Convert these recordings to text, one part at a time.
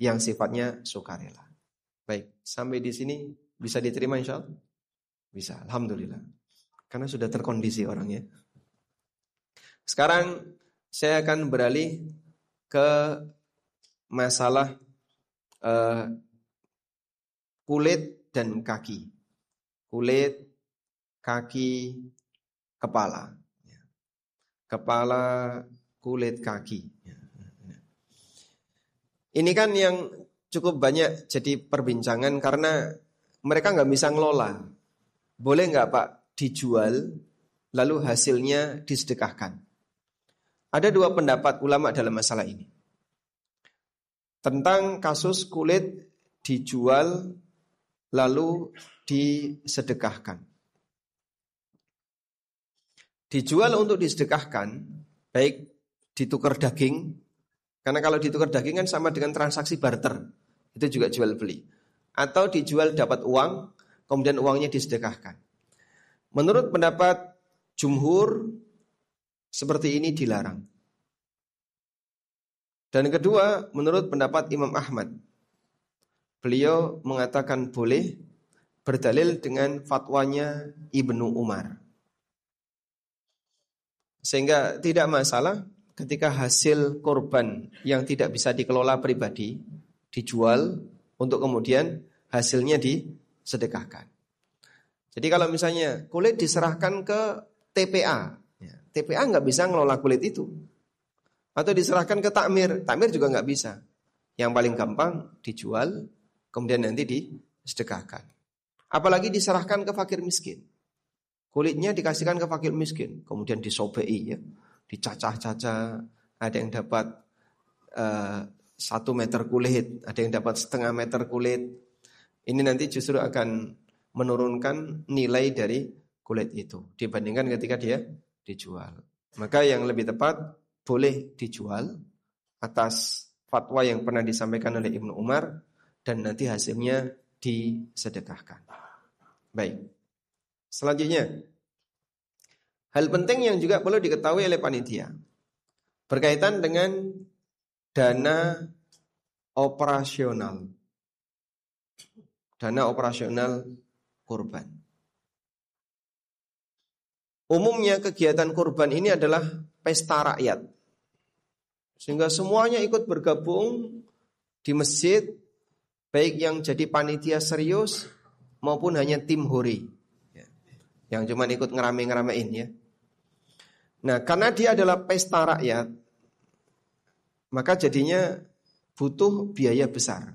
yang sifatnya sukarela. Baik, sampai di sini bisa diterima insyaallah? Bisa, alhamdulillah. Karena sudah terkondisi orangnya. Sekarang saya akan beralih ke masalah kulit dan kaki. Kulit, kaki, kepala. Kepala, kulit, kaki. Ini kan yang cukup banyak jadi perbincangan karena mereka nggak bisa ngelola. Boleh nggak Pak dijual lalu hasilnya disedekahkan? Ada dua pendapat ulama dalam masalah ini. Tentang kasus kulit dijual lalu disedekahkan. Dijual untuk disedekahkan, baik ditukar daging, karena kalau ditukar daging kan sama dengan transaksi barter, itu juga jual beli. Atau dijual dapat uang, kemudian uangnya disedekahkan. Menurut pendapat jumhur, seperti ini dilarang. Dan kedua, menurut pendapat Imam Ahmad, beliau mengatakan boleh berdalil dengan fatwanya Ibnu Umar. Sehingga tidak masalah ketika hasil korban yang tidak bisa dikelola pribadi dijual untuk kemudian hasilnya disedekahkan. Jadi kalau misalnya kulit diserahkan ke TPA, TPA nggak bisa ngelola kulit itu. Atau diserahkan ke takmir, takmir juga nggak bisa. Yang paling gampang dijual, kemudian nanti disedekahkan. Apalagi diserahkan ke fakir miskin. Kulitnya dikasihkan ke fakir miskin, kemudian disobei, ya, dicacah-cacah. Ada yang dapat 1 meter kulit, ada yang dapat 0,5 meter kulit. Ini nanti justru akan menurunkan nilai dari kulit itu dibandingkan ketika dia dijual. Maka yang lebih tepat boleh dijual atas fatwa yang pernah disampaikan oleh Ibnu Umar dan nanti hasilnya disedekahkan. Baik. Selanjutnya, hal penting yang juga perlu diketahui oleh panitia berkaitan dengan dana operasional. Dana operasional kurban. Umumnya kegiatan kurban ini adalah pesta rakyat. Sehingga semuanya ikut bergabung di masjid, baik yang jadi panitia serius maupun hanya tim huri. Yang cuma ikut ngerame-ngeramein, ya. Nah, karena dia adalah pesta rakyat, maka jadinya butuh biaya besar.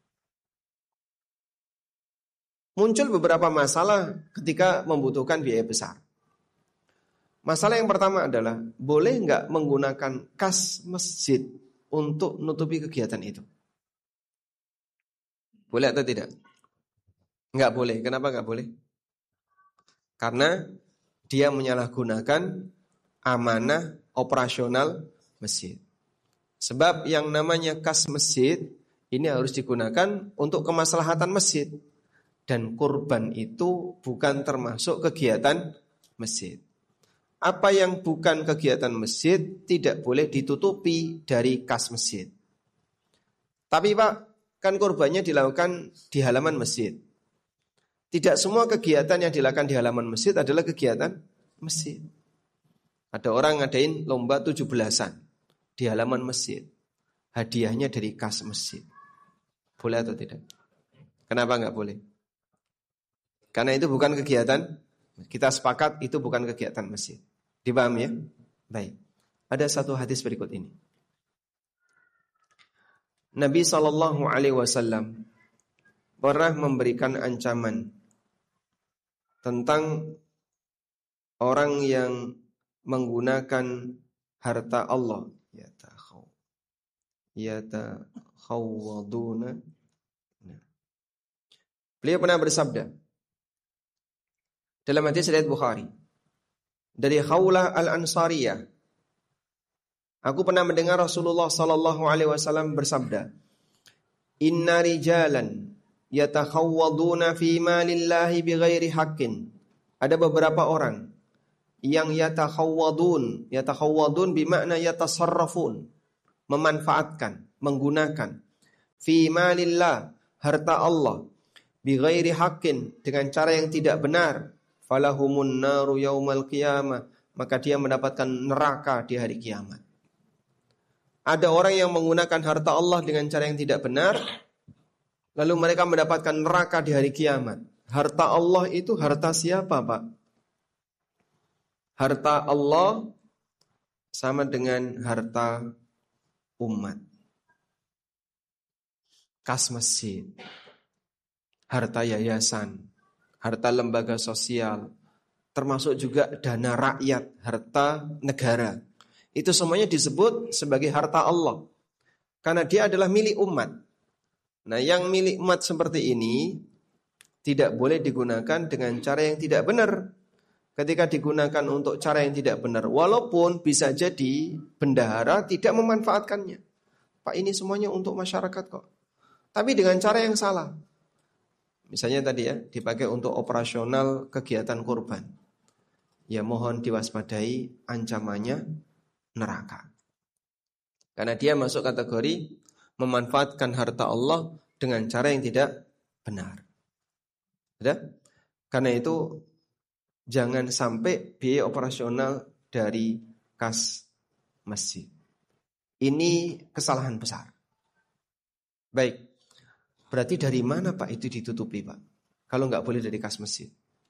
Muncul beberapa masalah ketika membutuhkan biaya besar. Masalah yang pertama adalah, boleh nggak menggunakan kas masjid untuk nutupi kegiatan itu? Boleh atau tidak? Nggak boleh. Kenapa nggak boleh? Karena dia menyalahgunakan amanah operasional masjid. Sebab yang namanya kas masjid ini harus digunakan untuk kemaslahatan masjid. Dan kurban itu bukan termasuk kegiatan masjid. Apa yang bukan kegiatan masjid tidak boleh ditutupi dari kas masjid. Tapi Pak, kan kurbannya dilakukan di halaman masjid. Tidak semua kegiatan yang dilakukan di halaman masjid adalah kegiatan masjid. Ada orang ngadain lomba 17-an di halaman masjid. Hadiahnya dari kas masjid. Boleh atau tidak? Kenapa nggak boleh? Karena itu bukan kegiatan. Kita sepakat itu bukan kegiatan masjid. Dipahami ya? Baik. Ada satu hadis berikut ini. Nabi SAW pernah memberikan ancaman tentang orang yang menggunakan harta Allah, yatakhawwaduna. Beliau pernah bersabda dalam hadis riwayat Bukhari dari Khawlah al-Ansariyah, aku pernah mendengar Rasulullah SAW bersabda, inna rijalan yatakhawwaduna fi malillahi bighairi haqqin. Ada beberapa orang yang yatakhawwadun bimakna yatasarrafun, memanfaatkan, menggunakan fi malillah, harta Allah, bighairi haqqin, dengan cara yang tidak benar, falahumun naru yaumal qiyamah, maka dia mendapatkan neraka di hari kiamat. Ada orang yang menggunakan harta Allah dengan cara yang tidak benar, lalu mereka mendapatkan neraka di hari kiamat. Harta Allah itu harta siapa, Pak? Harta Allah sama dengan harta umat. Kas masjid, harta yayasan, harta lembaga sosial, termasuk juga dana rakyat, harta negara. Itu semuanya disebut sebagai harta Allah, karena dia adalah milik umat. Nah, yang milik umat seperti ini tidak boleh digunakan dengan cara yang tidak benar. Ketika digunakan untuk cara yang tidak benar, walaupun bisa jadi bendahara tidak memanfaatkannya. Pak, ini semuanya untuk masyarakat kok. Tapi dengan cara yang salah. Misalnya tadi ya, dipakai untuk operasional kegiatan kurban. Ya mohon diwaspadai, ancamannya neraka. Karena dia masuk kategori memanfaatkan harta Allah dengan cara yang tidak benar. Sudah? Karena itu jangan sampai biaya operasional dari kas masjid. Ini kesalahan besar. Baik. Berarti dari mana Pak itu ditutupi Pak? Kalau nggak boleh dari kas masjid.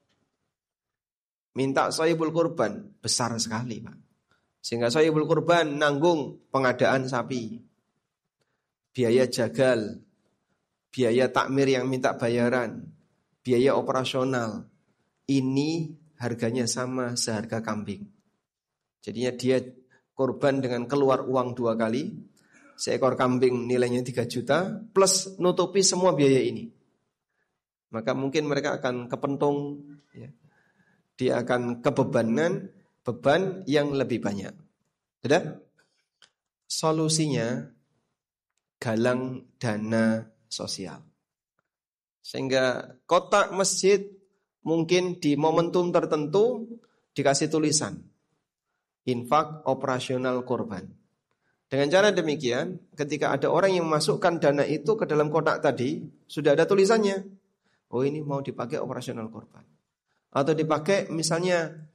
Minta shaykhul kurban, besar sekali Pak. Sehingga shaykhul kurban nanggung pengadaan sapi, biaya jagal, biaya takmir yang minta bayaran, biaya operasional. Ini harganya sama seharga kambing. Jadinya dia kurban dengan keluar uang 2 kali. Seekor kambing nilainya 3 juta plus nutupi semua biaya ini. Maka mungkin mereka akan kepentung ya. Dia akan beban yang lebih banyak. Sudah? Solusinya galang dana sosial. Sehingga kotak masjid mungkin di momentum tertentu dikasih tulisan infak operasional kurban. Dengan cara demikian, ketika ada orang yang memasukkan dana itu ke dalam kotak tadi, sudah ada tulisannya. Oh, ini mau dipakai operasional kurban. Atau dipakai misalnya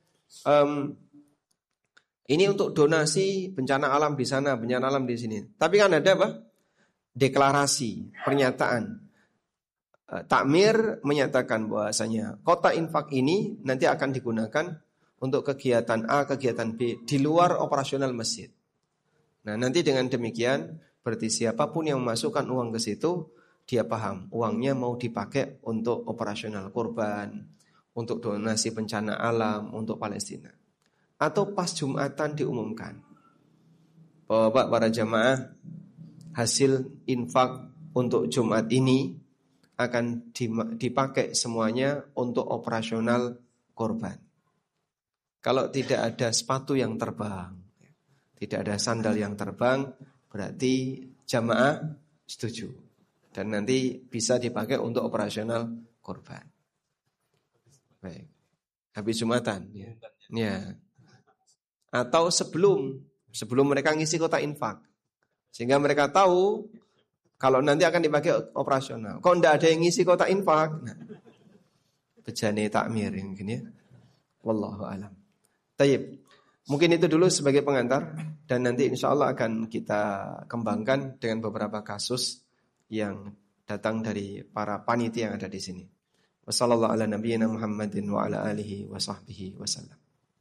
ini untuk donasi bencana alam di sana, bencana alam di sini. Tapi kan ada apa? Deklarasi, pernyataan. Takmir menyatakan bahwasanya kotak infak ini nanti akan digunakan untuk kegiatan A, kegiatan B di luar operasional masjid. Nah, nanti dengan demikian berarti siapapun yang memasukkan uang ke situ, dia paham uangnya mau dipakai untuk operasional kurban, untuk donasi bencana alam, untuk Palestina. Atau pas Jumatan diumumkan bahwa para jamaah hasil infak untuk Jumat ini akan dipakai semuanya untuk operasional kurban. Kalau tidak ada sepatu yang terbang, tidak ada sandal yang terbang, berarti jamaah setuju. Dan nanti bisa dipakai untuk operasional kurban. Baik. Habis Jumatan ya. Ya. Atau sebelum mereka ngisi kotak infak. Sehingga mereka tahu kalau nanti akan dipakai operasional. Kok enggak ada yang ngisi kotak infak? Nah, bejane takmir mungkin ya. Wallahu alam. Tayyib. Mungkin itu dulu sebagai pengantar dan nanti insya Allah akan kita kembangkan dengan beberapa kasus yang datang dari para panitia yang ada di sini. Wassallallahu ala nabiyyina Muhammadin wa ala alihi wa sahbihi wasallam.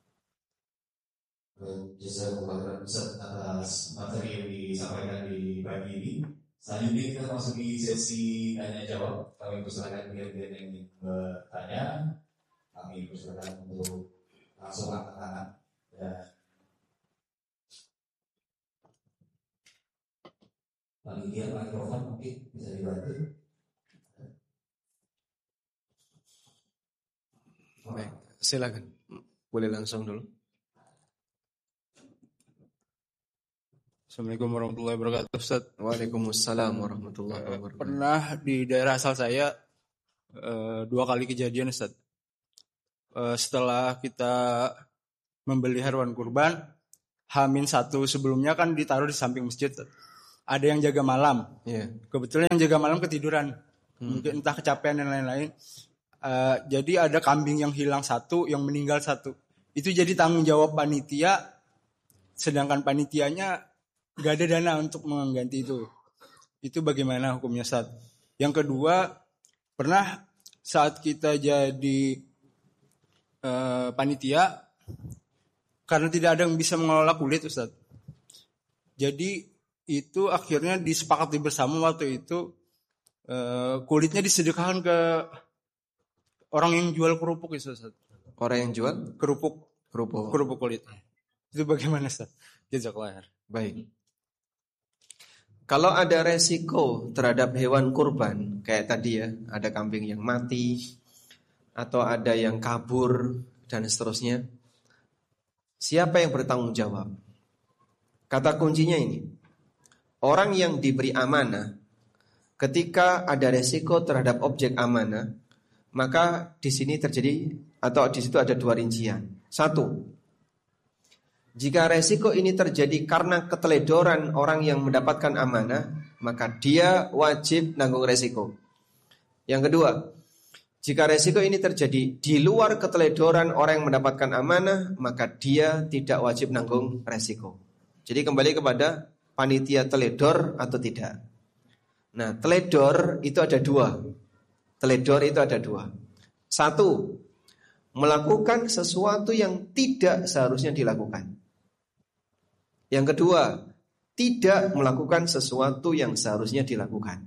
Jazakumullah Ustaz atas materi yang disampaikan di pagi ini. Selanjutnya kita masuk di sesi tanya jawab. Kami persilakan pihak-pihak yang ingin bertanya. Kami persilakan untuk langsung angkat tangan. Ya. Panitia mikrofon mungkin bisa dibantu. Baik, silakan. Boleh langsung dulu. Assalamualaikum warahmatullahi wabarakatuh, Ustaz. Waalaikumsalam warahmatullahi wabarakatuh. Pernah di daerah asal saya 2 kali kejadian, Ustaz. Setelah kita membeli hewan kurban, H-1 sebelumnya kan ditaruh di samping masjid, Ustaz. ada yang jaga malam. Iya. Kebetulan yang jaga malam ketiduran. Mungkin entah kecapean dan lain-lain. Jadi ada kambing yang hilang satu, yang meninggal satu. Itu jadi tanggung jawab panitia, sedangkan panitianya gak ada dana untuk mengganti itu. Itu bagaimana hukumnya, Ustaz? Yang kedua, pernah saat kita jadi panitia, karena tidak ada yang bisa mengelola kulit, Ustaz. Jadi itu akhirnya disepakati bersama waktu itu, kulitnya disedekahkan ke orang yang jual kerupuk, Ustaz. Orang yang jual Kerupuk kulit. Itu bagaimana, Ustaz? Jazakallah khair. Baik. Kalau ada resiko terhadap hewan kurban, kayak tadi ya, ada kambing yang mati, atau ada yang kabur, dan seterusnya, siapa yang bertanggung jawab? Kata kuncinya ini, orang yang diberi amanah, ketika ada resiko terhadap objek amanah, maka di sini terjadi, atau di situ ada dua rincian. Satu, jika resiko ini terjadi karena keteledoran orang yang mendapatkan amanah, maka dia wajib nanggung resiko. Yang kedua, jika resiko ini terjadi di luar keteledoran orang yang mendapatkan amanah, maka dia tidak wajib nanggung resiko. Jadi kembali kepada panitia teledor atau tidak. Nah, teledor itu ada dua. Teledor itu ada dua. Satu, melakukan sesuatu yang tidak seharusnya dilakukan. Yang kedua, tidak melakukan sesuatu yang seharusnya dilakukan.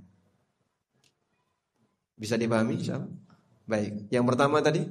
Bisa dipahami? Baik. Yang pertama tadi,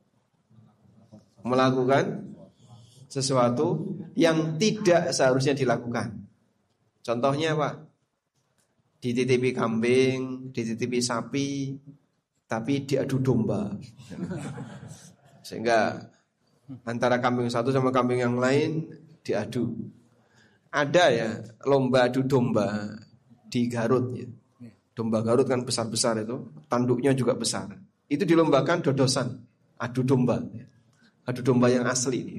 melakukan sesuatu yang tidak seharusnya dilakukan. Contohnya apa? Dititipi kambing, dititipi sapi, tapi diadu domba. Sehingga antara kambing satu sama kambing yang lain diadu. Ada ya lomba adu domba di Garut ya. Domba Garut kan besar-besar itu, tanduknya juga besar. Itu dilombakan dodosan, adu domba. Adu domba yang asli.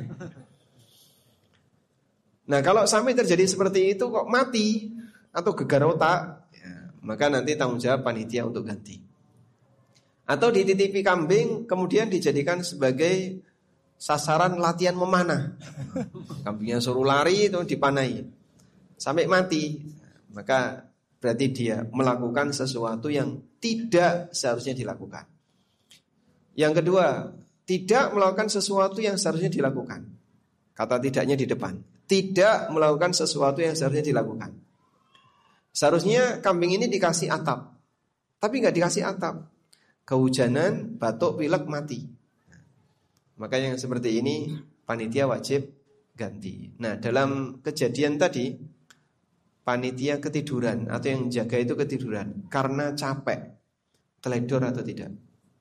Nah, kalau sampai terjadi seperti itu kok mati atau gegar otak, ya, maka nanti tanggung jawab panitia untuk ganti. Atau dititipi kambing kemudian dijadikan sebagai sasaran latihan memanah. Kambingnya suruh lari itu dipanai sampai mati. Maka berarti dia melakukan sesuatu yang tidak seharusnya dilakukan. Yang kedua, tidak melakukan sesuatu yang seharusnya dilakukan. Kata tidaknya di depan. Tidak melakukan sesuatu yang seharusnya dilakukan. Seharusnya kambing ini dikasih atap, tapi nggak dikasih atap. Kehujanan, batuk, pilek, mati. Maka yang seperti ini panitia wajib ganti. Nah, dalam kejadian tadi panitia ketiduran atau yang jaga itu ketiduran karena capek. Teledor atau tidak?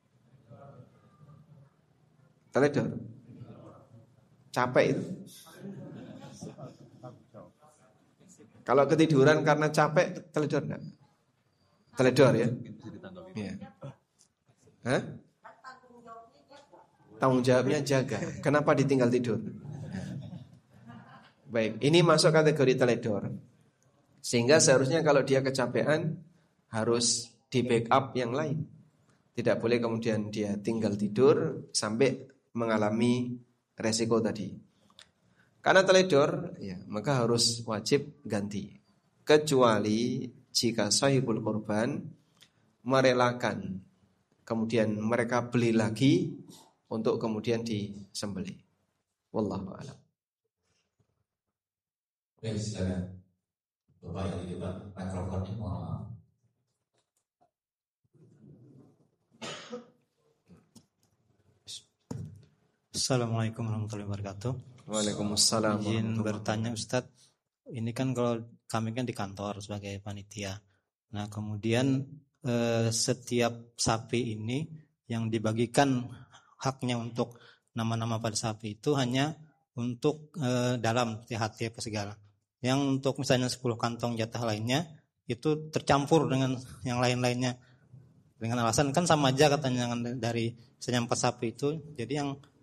Teledor. Capek itu. Kalau ketiduran karena capek, teledor enggak? Teledor ya? Iya. Hah? Tanggung jawabnya jaga. Kenapa ditinggal tidur? Baik, ini masuk kategori teledor. Sehingga seharusnya kalau dia kecapean harus di backup yang lain. Tidak boleh kemudian dia tinggal tidur sampai mengalami resiko tadi. Karena teledor, ya, maka harus wajib ganti. Kecuali jika sahibul korban merelakan, kemudian mereka beli lagi untuk kemudian disembelih. Wallahu a'lam. Oke, silakan. Bapak yang di depan mikrofonnya, mohon maaf. Assalamualaikum warahmatullahi wabarakatuh. Waalaikumsalam. Izin bertanya Ustadz, ini kan kalau kami kan di kantor sebagai panitia. Nah kemudian setiap sapi ini yang dibagikan haknya untuk nama-nama pada sapi itu hanya untuk dalam THT apa segala. Yang untuk misalnya 10 kantong jatah lainnya itu tercampur dengan yang lain-lainnya. Dengan alasan kan sama aja katanya dari misalnya 4 sapi itu. Jadi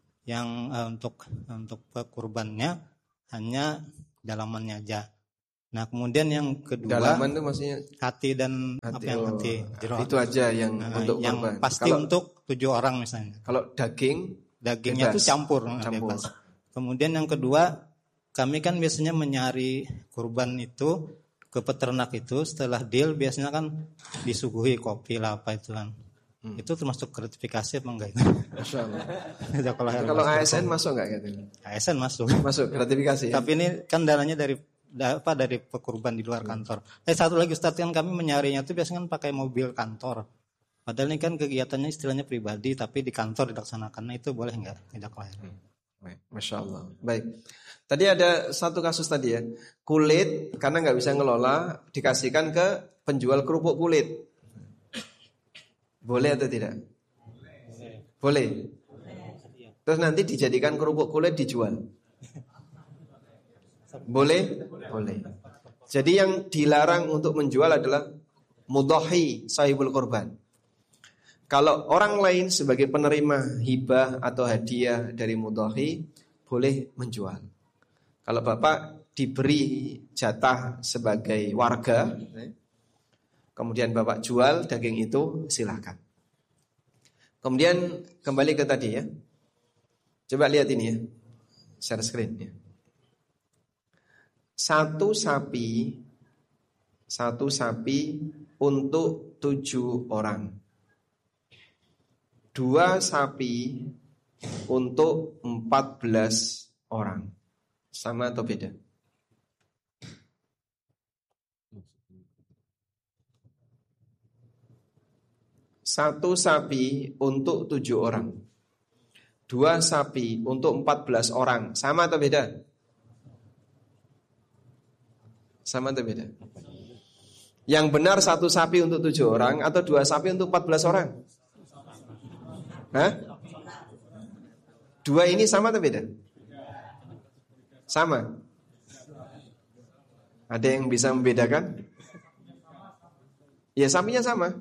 yang untuk kurbannya hanya dalamannya aja. Nah, kemudian yang kedua, Dalaman itu maksudnya hati dan apa yang hati, jeroan. itu aja yang untuk yang korban. pasti untuk 7 orang misalnya. Kalau Dagingnya bebas. itu campur. Campur. Bebas. Kemudian yang kedua, kami kan biasanya menyari kurban itu ke peternak itu setelah deal biasanya kan disuguhi kopi lah apa itu kan. Itu termasuk gratifikasi apa enggak itu? Masya Allah. Kalau ASN masuk nggak gitu? ASN masuk. Masuk gratifikasi. Ya? Tapi ini kan dananya dari pekurban di luar kantor. Satu lagi Ustaz, kan kami menyarinya itu biasanya kan pakai mobil kantor. Padahal ini kan kegiatannya istilahnya pribadi tapi di kantor dilaksanakan. Nah, itu boleh enggak? Tidak lahir. Masya Allah. Baik. Tadi ada satu kasus tadi ya, kulit karena nggak bisa ngelola dikasihkan ke penjual kerupuk kulit. Boleh atau tidak? Boleh. Terus nanti dijadikan kerupuk kulit dijual. Boleh? Boleh. Jadi yang dilarang untuk menjual adalah mudhahi sahibul korban. Kalau orang lain sebagai penerima hibah atau hadiah dari mudhahi boleh menjual. Kalau Bapak diberi jatah sebagai warga, kemudian Bapak jual daging itu, silakan. Kemudian kembali ke tadi ya. Coba lihat ini ya. Share screen ya. Satu sapi untuk 7 orang. 2 sapi untuk 14 orang. Sama atau beda? Satu sapi untuk 7 orang. 2 sapi untuk 14 orang. Sama atau beda? Sama atau beda? Yang benar 1 sapi untuk 7 orang atau 2 sapi untuk 14 orang? Hah? 2 ini sama atau beda? Sama. Ada yang bisa membedakan? Ya, sapinya sama.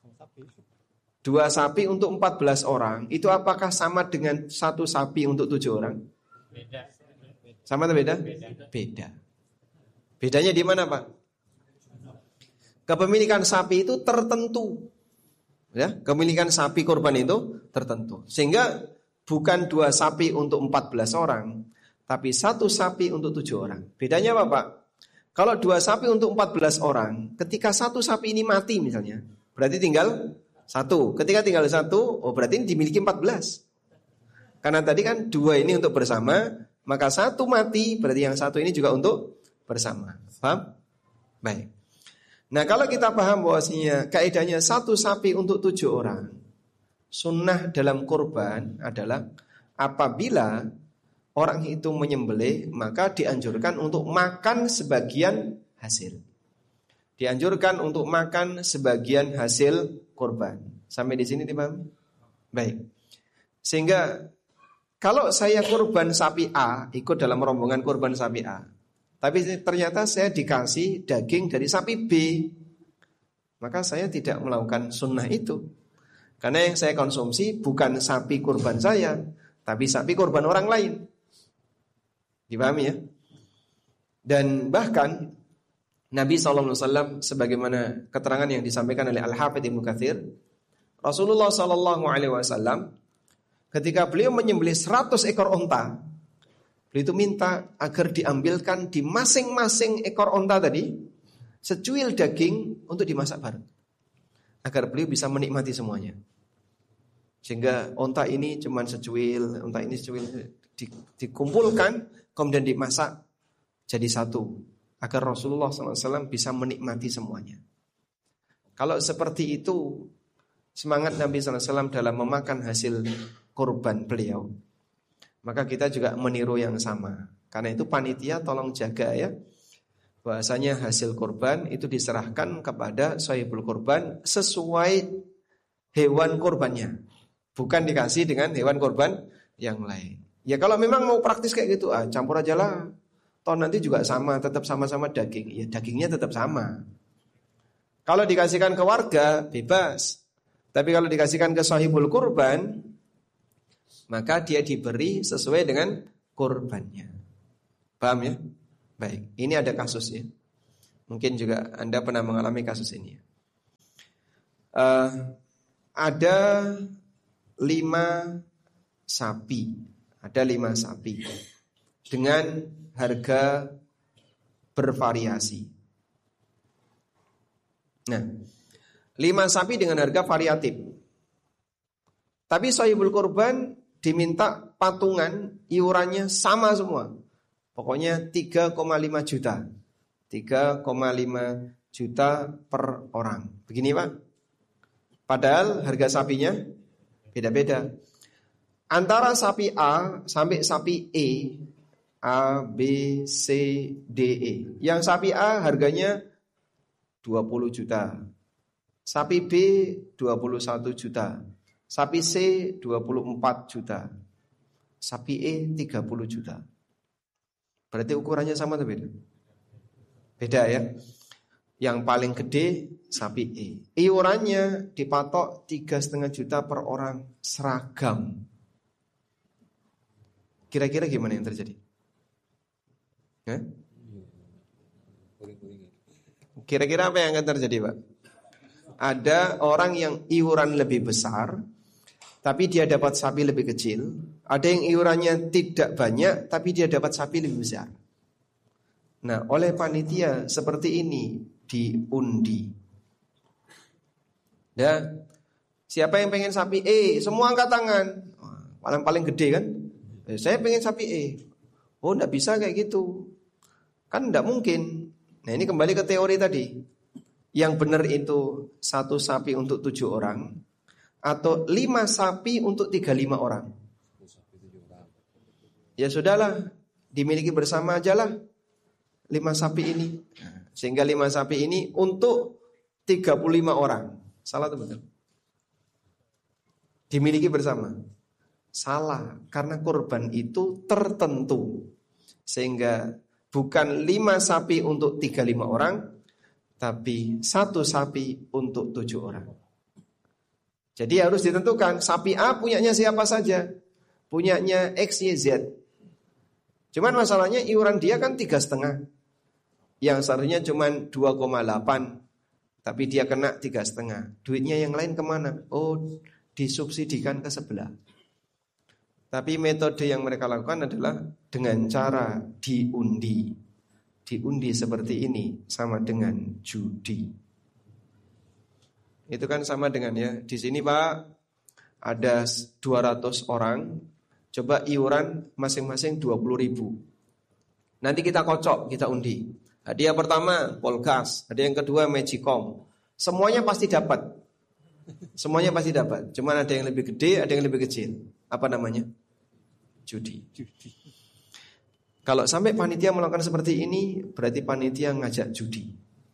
2 sapi untuk 14 orang. Itu apakah sama dengan 1 sapi untuk 7 orang? Beda. Sama atau beda? Beda. Bedanya di mana, Pak? Kepemilikan sapi itu tertentu. Ya, kepemilikan sapi kurban itu tertentu. Sehingga bukan 2 sapi untuk 14 orang, tapi 1 sapi untuk 7 orang. Bedanya apa, Pak? Kalau 2 sapi untuk 14 orang, ketika 1 sapi ini mati misalnya, berarti tinggal 1. Ketika tinggal 1, berarti ini dimiliki 14. Karena tadi kan 2 ini untuk bersama, maka 1 mati, berarti yang 1 ini juga untuk bersama. Paham? Baik. Nah, kalau kita paham bahwasanya kaidahnya 1 sapi untuk 7 orang, sunnah dalam kurban adalah apabila orang itu menyembelih, maka dianjurkan untuk makan sebagian hasil. Dianjurkan untuk makan sebagian hasil kurban. Sampai di sini dipahami? Baik. Sehingga kalau saya kurban sapi A, ikut dalam rombongan kurban sapi A, tapi ternyata saya dikasih daging dari sapi B, maka saya tidak melakukan sunnah itu. Karena yang saya konsumsi bukan sapi kurban saya, tapi sapi kurban orang lain. Dipahami ya? Dan bahkan Nabi SAW sebagaimana keterangan yang disampaikan oleh Al-Hafidz Ibnu Katsir, Rasulullah SAW ketika beliau menyembelih 100 ekor onta, beliau itu minta agar diambilkan di masing-masing ekor onta tadi secuil daging untuk dimasak bareng, agar beliau bisa menikmati semuanya. Sehingga onta ini cuma secuil, onta ini secuil, dikumpulkan kemudian dimasak jadi satu, agar Rasulullah SAW bisa menikmati semuanya. Kalau seperti itu semangat Nabi SAW dalam memakan hasil kurban beliau, maka kita juga meniru yang sama. Karena itu panitia tolong jaga ya, bahasanya hasil kurban itu diserahkan kepada sahibul kurban sesuai hewan kurbannya, bukan dikasih dengan hewan kurban yang lain. Ya kalau memang mau praktis kayak gitu, campur aja lah. Toh nanti juga sama, tetap sama-sama daging. Ya dagingnya tetap sama. Kalau dikasihkan ke warga, bebas. Tapi kalau dikasihkan ke sahibul kurban, maka dia diberi sesuai dengan kurbannya. Paham ya? Baik, ini ada kasusnya. Mungkin juga Anda pernah mengalami kasus ini. Ada 5 sapi. Ada 5 sapi dengan harga bervariasi. Nah, 5 sapi dengan harga variatif. Tapi shahibul kurban diminta patungan iurannya sama semua. Pokoknya 3,5 juta. 3,5 juta per orang. Begini Pak. Padahal harga sapinya beda-beda. Antara sapi A sampai sapi E, A, B, C, D, E. Yang sapi A harganya 20 juta. Sapi B 21 juta. Sapi C 24 juta. Sapi E 30 juta. Berarti ukurannya sama atau beda? Beda ya. Yang paling gede sapi E. Iurannya dipatok 3,5 juta per orang, seragam. Kira-kira gimana yang terjadi? Kira-kira apa yang akan terjadi Pak? Ada orang yang iuran lebih besar, tapi dia dapat sapi lebih kecil. Ada yang iurannya tidak banyak, tapi dia dapat sapi lebih besar. Nah, oleh panitia seperti ini diundi. Ya, siapa yang pengen sapi E? Semua angkat tangan. Paling gede kan? Saya pengen sapi E. Oh, enggak bisa kayak gitu. Kan enggak mungkin. Nah, ini kembali ke teori tadi. Yang benar itu 1 sapi untuk 7 orang atau 5 sapi untuk 35 orang. Ya sudahlah, dimiliki bersama aja lah 5 sapi ini. Sehingga 5 sapi ini untuk 35 orang. Salah atau betul? Dimiliki bersama. Salah, karena kurban itu tertentu. Sehingga bukan 5 sapi untuk 35 orang, tapi 1 sapi untuk 7 orang. Jadi harus ditentukan, sapi A punyanya siapa saja. Punyanya XYZ. Cuman masalahnya iuran dia kan 3,5. Yang seharusnya cuman 2,8. Tapi dia kena 3,5. Duitnya yang lain kemana? Oh, disubsidikan ke sebelah. Tapi metode yang mereka lakukan adalah dengan cara diundi. Diundi seperti ini sama dengan judi. Itu kan sama dengan ya. Di sini Pak ada 200 orang. Coba iuran masing-masing 20.000. Nanti kita kocok, kita undi. Hadiah pertama Polgas, hadiah yang kedua Magicom. Semuanya pasti dapat. Semuanya pasti dapat. Cuman ada yang lebih gede, ada yang lebih kecil. Apa namanya? Judi. Kalau sampai panitia melakukan seperti ini, berarti panitia ngajak judi.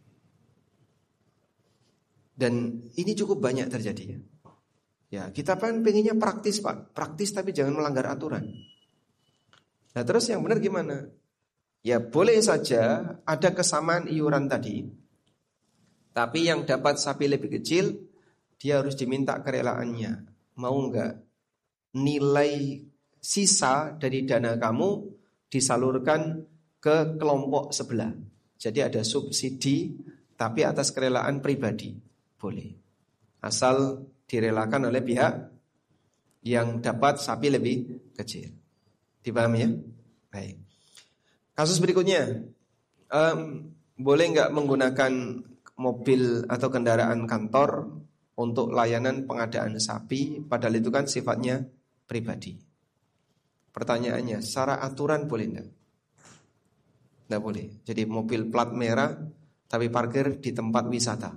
Dan ini cukup banyak terjadi ya. Ya, kita kan pengennya praktis Pak. Praktis tapi jangan melanggar aturan. Nah terus yang benar gimana? Ya boleh saja ada kesamaan iuran tadi. Tapi yang dapat sapi lebih kecil, dia harus diminta kerelaannya. Mau enggak nilai sisa dari dana kamu disalurkan ke kelompok sebelah. Jadi ada subsidi tapi atas kerelaan pribadi. Boleh. Asal direlakan oleh pihak yang dapat sapi lebih kecil. Dipahami ya? Baik. Kasus berikutnya, boleh nggak menggunakan mobil atau kendaraan kantor untuk layanan pengadaan sapi, padahal itu kan sifatnya pribadi. Pertanyaannya, secara aturan boleh enggak? Enggak boleh. Jadi mobil plat merah tapi parkir di tempat wisata.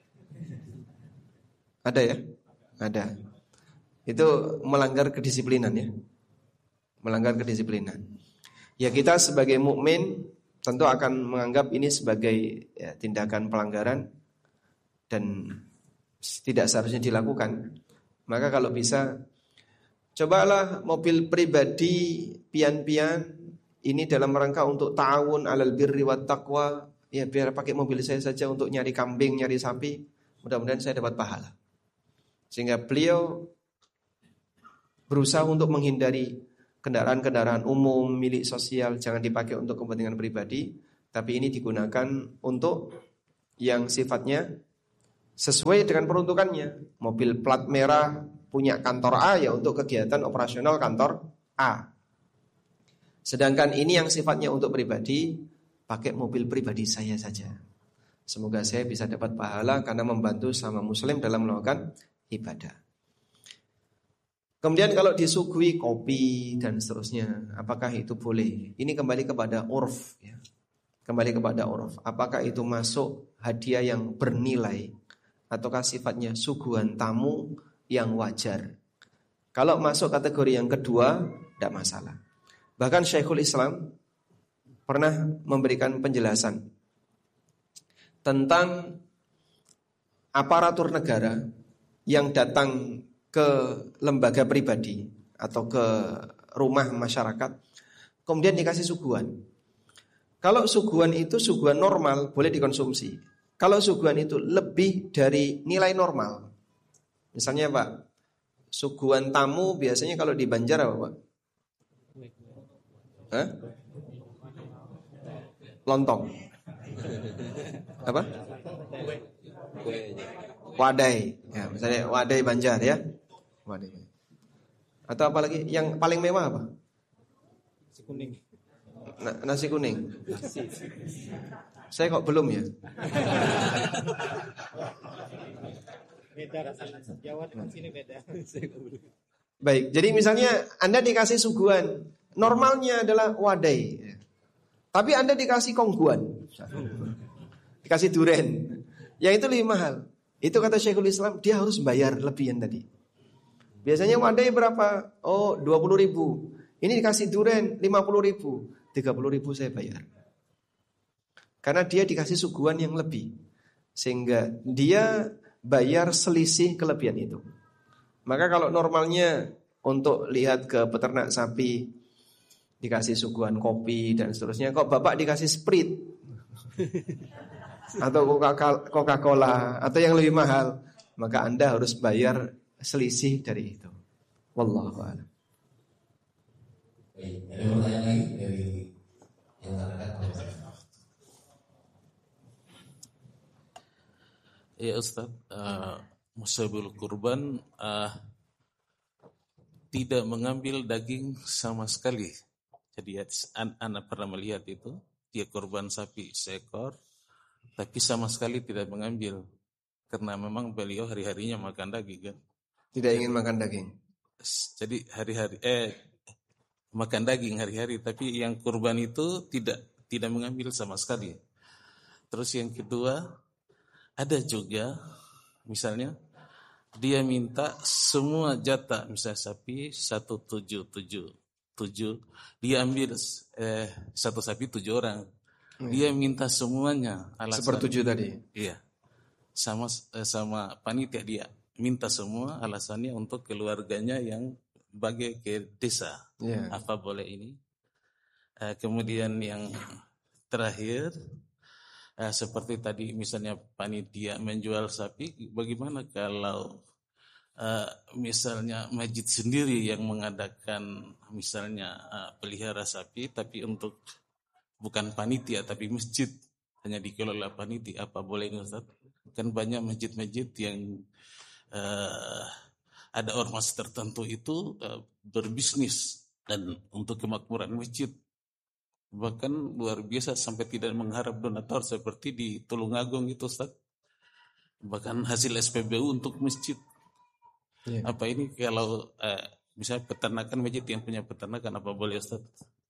Ada ya? Ada. Itu melanggar kedisiplinan ya. Melanggar kedisiplinan. Ya kita sebagai mukmin tentu akan menganggap ini sebagai ya, tindakan pelanggaran dan tidak seharusnya dilakukan. Maka kalau bisa cobalah mobil pribadi pian-pian ini dalam rangka untuk ta'awun 'alal birri wat taqwa. Ya biar pakai mobil saya saja untuk nyari kambing, nyari sapi. Mudah-mudahan saya dapat pahala. Sehingga beliau berusaha untuk menghindari kendaraan-kendaraan umum milik sosial, jangan dipakai untuk kepentingan pribadi. Tapi ini digunakan untuk yang sifatnya sesuai dengan peruntukannya. Mobil plat merah punya kantor A ya untuk kegiatan operasional kantor A. Sedangkan ini yang sifatnya untuk pribadi, pakai mobil pribadi saya saja. Semoga saya bisa dapat pahala karena membantu sama muslim dalam melakukan ibadah. Kemudian kalau disuguhi kopi dan seterusnya, apakah itu boleh? Ini kembali kepada urf ya. Kembali kepada urf. Apakah itu masuk hadiah yang bernilai ataukah sifatnya suguhan tamu yang wajar? Kalau masuk kategori yang kedua, tidak masalah. Bahkan Syekhul Islam pernah memberikan penjelasan tentang aparatur negara yang datang ke lembaga pribadi atau ke rumah masyarakat, kemudian dikasih suguhan. Kalau suguhan itu suguhan normal, boleh dikonsumsi. Kalau suguhan itu lebih dari nilai normal, misalnya Pak, suguhan tamu biasanya kalau di Banjar apa Pak? Hah? Lontong. Apa? Wadai. Ya, misalnya wadai Banjar ya. Wadai. Atau apa lagi? Yang paling mewah apa? Nasi kuning. Nasi kuning. Saya kok belum ya? Beda rasanya. Jawa dengan sini beda. Baik, jadi misalnya Anda dikasih suguhan, normalnya adalah wadai. Tapi Anda dikasih kongguan. Dikasih duren. Yang itu lebih mahal. Itu kata Syekhul Islam, dia harus bayar lebihan tadi. Biasanya wadai berapa? Oh, 20.000. Ini dikasih duren 50.000. 30.000 saya bayar. Karena dia dikasih suguhan yang lebih. Sehingga dia bayar selisih kelebihan itu. Maka kalau normalnya untuk lihat ke peternak sapi dikasih suguhan kopi dan seterusnya, kok Bapak dikasih Sprite atau Coca-Cola atau yang lebih mahal, maka Anda harus bayar selisih dari itu. Wallahu a'lam. Baik, ada pertanyaan lagi dari yang terdekat? Ya Ustaz, musabul kurban tidak mengambil daging sama sekali. Jadi anak pernah melihat itu, dia kurban sapi seekor, tapi sama sekali tidak mengambil. Karena memang beliau hari-harinya makan daging kan. Tidak ingin makan daging. Jadi hari-hari makan daging hari-hari, tapi yang kurban itu tidak mengambil sama sekali. Terus yang kedua, ada juga misalnya dia minta semua jatah, misalnya sapi 177, dia ambil satu sapi 7 orang. Dia minta semuanya alasan. Sepertujuh tadi. Iya. Sama panitia dia minta semua alasannya untuk keluarganya yang bagi ke desa. Yeah. Apa boleh ini? Kemudian yang terakhir, seperti tadi misalnya panitia menjual sapi, bagaimana kalau misalnya masjid sendiri yang mengadakan misalnya pelihara sapi, tapi untuk bukan panitia tapi masjid hanya dikelola panitia, apa boleh ini Ustaz? Kan banyak masjid-masjid yang ada ormas tertentu itu berbisnis dan untuk kemakmuran masjid, bahkan luar biasa sampai tidak mengharap donatur seperti di Tulungagung itu Ustaz, bahkan hasil SPBU untuk masjid. Apa ini kalau misalnya peternakan masjid yang punya peternakan, apa boleh Ustaz?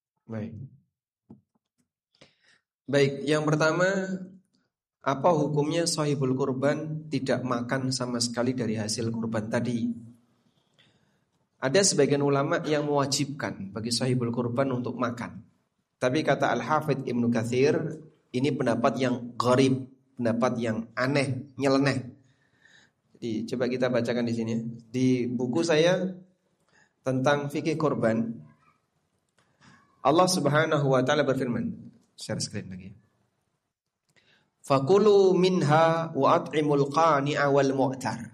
Baik, yang pertama, apa hukumnya sahibul kurban tidak makan sama sekali dari hasil kurban tadi? Ada sebagian ulama yang mewajibkan bagi sahibul kurban untuk makan. Tapi kata Al-Hafidh Ibnu Katsir, ini pendapat yang gharib, pendapat yang aneh, nyeleneh. Jadi coba kita bacakan di sini. Di buku saya tentang fikih kurban, Allah Subhanahu wa taala berfirman, share screen lagi. Fakulu minha wa at'imul qani'a wal mu'tar.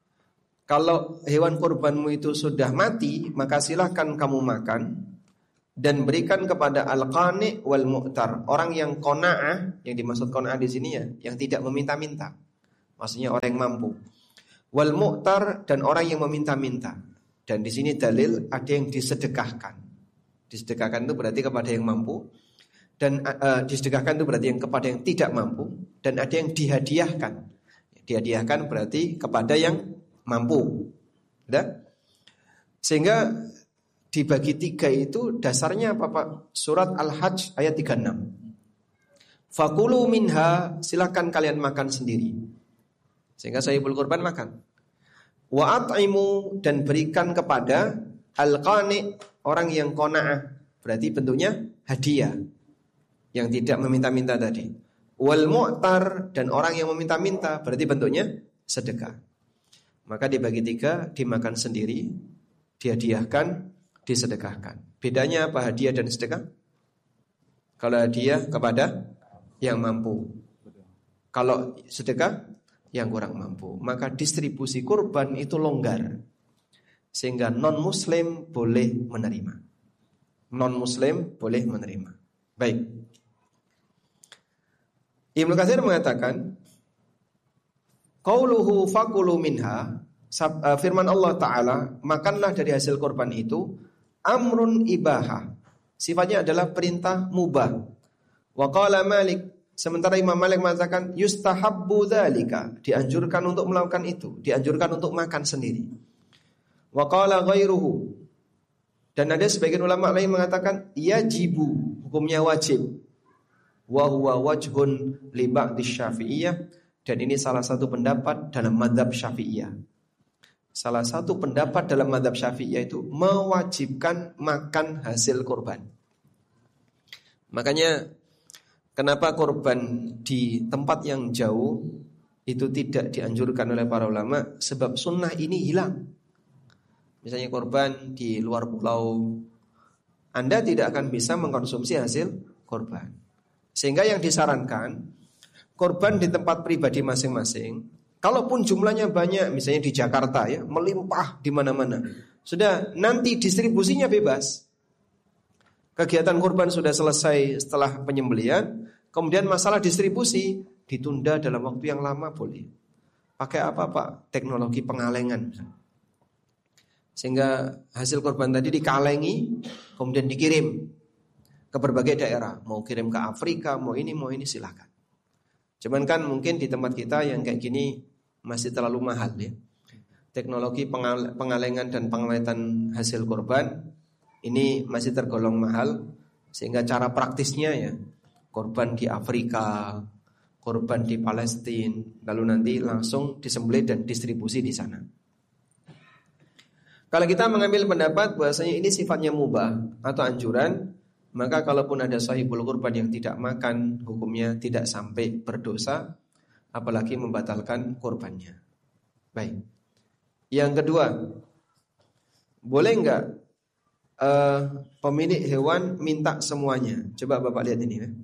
Kalau hewan kurbanmu itu sudah mati, maka silahkan kamu makan dan berikan kepada al-qani wal mu'tar, orang yang qanaah, yang dimaksud qanaah di sini ya, yang tidak meminta-minta. Maksudnya orang yang mampu. Wal mu'tar, dan orang yang meminta-minta. Dan di sini dalil ada yang disedekahkan. Disedekahkan itu berarti kepada yang mampu, dan disedekahkan itu berarti yang kepada yang tidak mampu, dan ada yang dihadiahkan. Dihadiahkan berarti kepada yang mampu. Udah? Sehingga dibagi 3 itu dasarnya apa Pak? Surat Al-Hajj ayat 36. Fakulu minha, silakan kalian makan sendiri. Sehingga sahibul kurban makan. Wa at'imu, dan berikan kepada al-qani, orang yang qanaah, berarti bentuknya hadiah, yang tidak meminta-minta tadi. Wal mu'tar, dan orang yang meminta-minta, berarti bentuknya sedekah. Maka dibagi 3, dimakan sendiri, dihadiahkan, disedekahkan. Bedanya apa hadiah dan sedekah? Kalau hadiah kepada yang mampu, kalau sedekah yang kurang mampu. Maka distribusi kurban itu longgar, sehingga non-muslim boleh menerima. Non-muslim boleh menerima. Baik. Ibnu Katsir mengatakan, qauluhu fakulu minha, firman Allah Ta'ala, makanlah dari hasil kurban itu, amrun ibahah, sifatnya adalah perintah mubah. Wa qala Malik, sementara Imam Malik mengatakan yustahabbu dzalika, dianjurkan untuk melakukan itu, dianjurkan untuk makan sendiri. Wa qala ghairuhu, dan ada sebagian ulama lain mengatakan yajibu, hukumnya wajib. Wa huwa wajhun li ba'di Syafi'iyah, dan ini salah satu pendapat dalam mazhab Syafi'iyah. Salah satu pendapat dalam mazhab Syafi'iyah itu mewajibkan makan hasil kurban. Makanya kenapa kurban di tempat yang jauh itu tidak dianjurkan oleh para ulama? Sebab sunnah ini hilang. Misalnya kurban di luar pulau, Anda tidak akan bisa mengkonsumsi hasil kurban. Sehingga yang disarankan, kurban di tempat pribadi masing-masing. Kalaupun jumlahnya banyak, misalnya di Jakarta ya, melimpah di mana-mana, sudah nanti distribusinya bebas. Kegiatan kurban sudah selesai setelah penyembelihan, kemudian masalah distribusi ditunda dalam waktu yang lama boleh. Pakai apa Pak? Teknologi pengalengan. Sehingga hasil kurban tadi dikalengi, kemudian dikirim ke berbagai daerah. Mau kirim ke Afrika, mau ini silakan. Cuman kan mungkin di tempat kita yang kayak gini masih terlalu mahal ya. Teknologi pengalengan dan pengawetan hasil kurban ini masih tergolong mahal, sehingga cara praktisnya ya kurban di Afrika, kurban di Palestina, lalu nanti langsung disembelih dan distribusi di sana. Kalau kita mengambil pendapat bahwasanya ini sifatnya mubah atau anjuran, maka kalaupun ada sahibul kurban yang tidak makan, hukumnya tidak sampai berdosa, apalagi membatalkan kurbannya. Baik. Yang kedua, boleh enggak pemilik hewan minta semuanya? Coba Bapak lihat ini ya.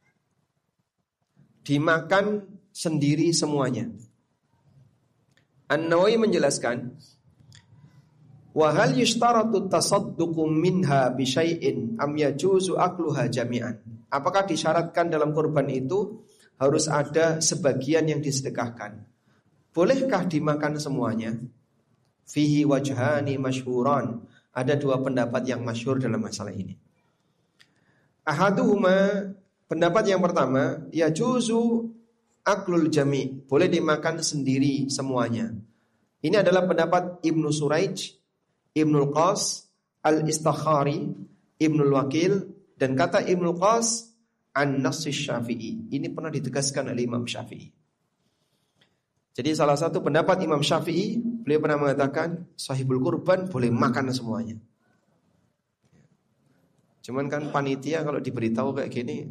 Dimakan sendiri semuanya. An-Nawawi menjelaskan, wa hal yushtaratu tasadduqu minha bi syai'in am yajuzu akluha jami'an. Apakah disyaratkan dalam kurban itu harus ada sebagian yang disedekahkan? Bolehkah dimakan semuanya? Fihi wajhani masyhuran. Ada 2 pendapat yang masyhur dalam masalah ini. Ahaduhuma, pendapat yang pertama, yajuzu aklul jami', boleh dimakan sendiri semuanya. Ini adalah pendapat Ibnu Suraij, Ibnul Qas, Al-Istakhari, Ibnul Wakil, dan kata Ibnul Qas an-Nass Syafi'i. Ini pernah ditegaskan oleh Imam Syafi'i. Jadi salah satu pendapat Imam Syafi'i, beliau pernah mengatakan sahibul kurban boleh makan semuanya. Cuman kan panitia kalau diberitahu kayak gini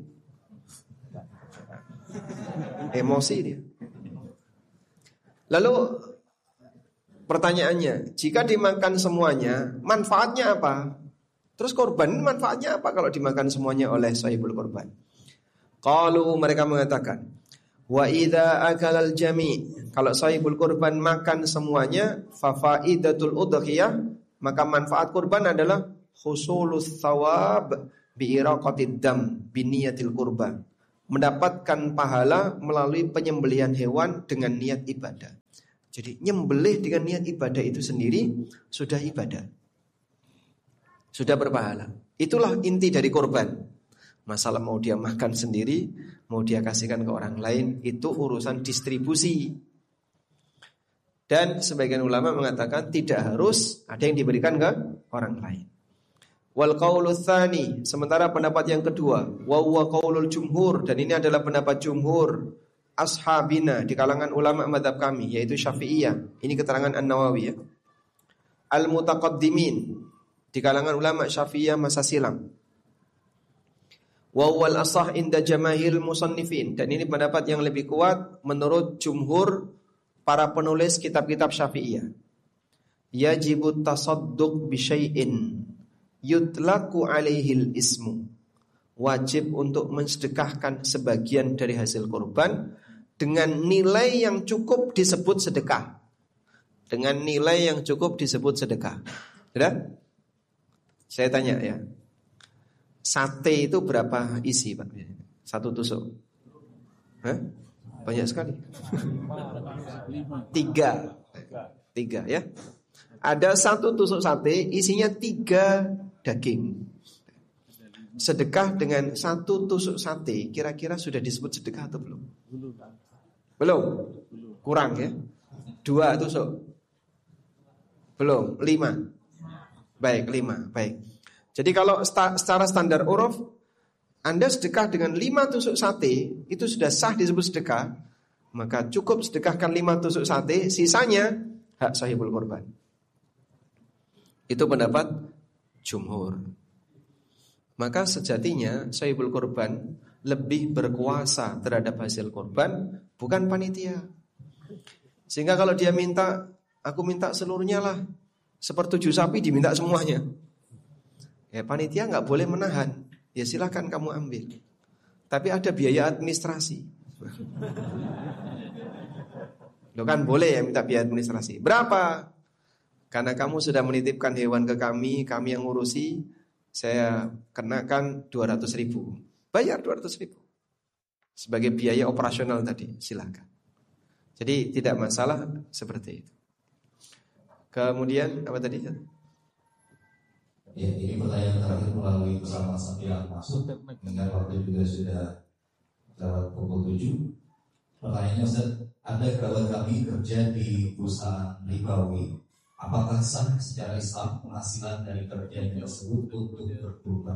emosi dia. Lalu pertanyaannya, jika dimakan semuanya, manfaatnya apa? Terus korban ini manfaatnya apa kalau dimakan semuanya oleh sahibul kurban? Qalu, mereka mengatakan, wa idza akalal jami', kalau sahibul kurban makan semuanya, fa faidatul udhiyah, maka manfaat kurban adalah husulus thawab biiraqatid dam biniyatil qurba. Mendapatkan pahala melalui penyembelihan hewan dengan niat ibadah. Jadi nyembelih dengan niat ibadah itu sendiri sudah ibadah. Sudah berpahala. Itulah inti dari kurban. Masalah mau dia makan sendiri, mau dia kasihkan ke orang lain, itu urusan distribusi. Dan sebagian ulama mengatakan tidak harus ada yang diberikan ke orang lain. Wal qaulu tsani, sementara pendapat yang kedua, wa huwa qaulul jumhur, dan ini adalah pendapat jumhur ashabina di kalangan ulama mazhab kami, yaitu Syafi'iyah. Ini keterangan An-Nawawi ya. Al-mutaqaddimin, di kalangan ulama Syafi'iyah masa silam. Wa huwal asah inda jamaahiril musannifin, dan ini pendapat yang lebih kuat menurut jumhur para penulis kitab-kitab Syafi'iyah. Yajibut tasadduq bi syai'in yutlaqu alaihil ismu. Wajib untuk mensedekahkan sebagian dari hasil kurban dengan nilai yang cukup disebut sedekah. Dengan nilai yang cukup disebut sedekah. Sudah? Saya tanya ya. Sate itu berapa isi Pak? Satu tusuk? Hah? Banyak sekali. 3 ya. Ada satu tusuk sate isinya 3 daging. Sedekah dengan satu tusuk sate kira-kira sudah disebut sedekah atau belum? Belum. Kurang ya. 2 tusuk. Belum. 5. Baik, 5. Baik. Jadi kalau secara standar uruf, Anda sedekah dengan 5 tusuk sate, itu sudah sah disebut sedekah. Maka cukup sedekahkan 5 tusuk sate, sisanya hak sahibul kurban. Itu pendapat jumhur. Maka sejatinya sahibul kurban lebih berkuasa terhadap hasil kurban, bukan panitia. Sehingga kalau dia minta, aku minta seluruhnya lah, 1/7 sapi diminta semuanya. Ya panitia nggak boleh menahan. Ya silakan kamu ambil. Tapi ada biaya administrasi. Loh kan boleh ya minta biaya administrasi. Berapa? Karena kamu sudah menitipkan hewan ke kami yang ngurusi, saya kenakan 200.000. Bayar 200.000 sebagai biaya operasional tadi, silakan. Jadi tidak masalah seperti itu. Kemudian apa tadi? Ya, ini pertanyaan terakhir melalui pesan WhatsApp yang masuk. Dengan waktu juga sudah pukul 7. Pertanyaannya Ustaz, ada kawan kami kerja di perusahaan ribawi. Apakah sah secara Islam penghasilan dari kerjaan tersebut untuk berkurban?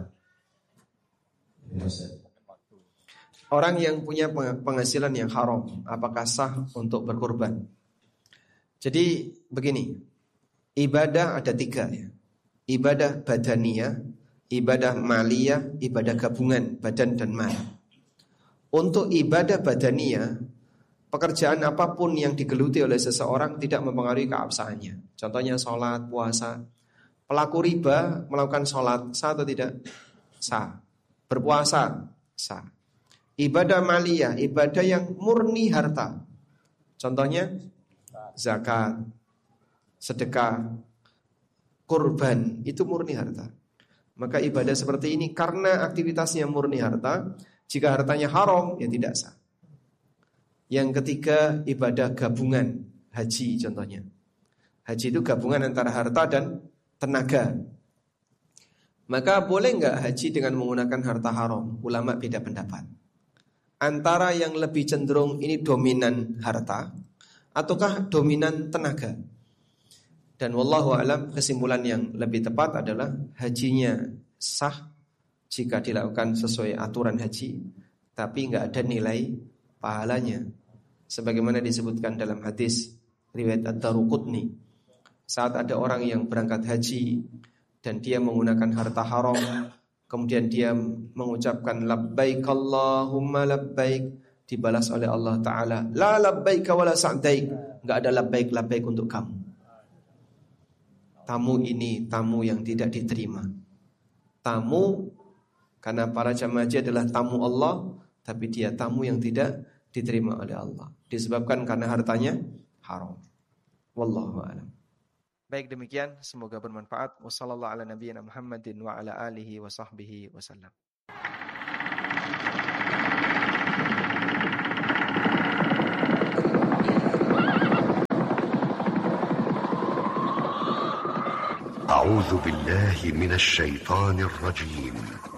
Ya, Ustaz. Orang yang punya penghasilan yang haram, apakah sah untuk berkurban? Jadi begini, ibadah ada 3 ya. Ibadah badaniyah, ibadah maliyah, ibadah gabungan badan dan mal. Untuk ibadah badaniyah, pekerjaan apapun yang digeluti oleh seseorang tidak mempengaruhi keabsahannya. Contohnya sholat, puasa. Pelaku riba melakukan sholat, sah atau tidak? Sah. Berpuasa, sah. Ibadah maliyah, ibadah yang murni harta. Contohnya zakat, sedekah, kurban, itu murni harta. Maka ibadah seperti ini karena aktivitasnya murni harta, jika hartanya haram ya tidak sah. Yang ketiga, ibadah gabungan, haji contohnya. Haji itu gabungan antara harta dan tenaga. Maka boleh enggak haji dengan menggunakan harta haram? Ulama beda pendapat. Antara yang lebih cenderung ini dominan harta ataukah dominan tenaga. Dan wallahu a'lam, kesimpulan yang lebih tepat adalah hajinya sah jika dilakukan sesuai aturan haji, tapi enggak ada nilai pahalanya. Sebagaimana disebutkan dalam hadis riwayat Ad-Daruqutni, saat ada orang yang berangkat haji dan dia menggunakan harta haram, kemudian dia mengucapkan labbaik Allahumma labbaik, dibalas oleh Allah Ta'ala, la labbaik wa la sa'daik, enggak ada labbaik untuk kamu. Tamu ini tamu yang tidak diterima. Tamu, karena para jamaah haji adalah tamu Allah, tapi dia tamu yang tidak diterima oleh Allah, disebabkan karena hartanya haram. Wallahu a'lam. Baik, demikian, semoga bermanfaat. Wassallallahu ala nabiyyina Muhammadin wa ala alihi wa sahbihi wasallam. أعوذ بالله من الشيطان الرجيم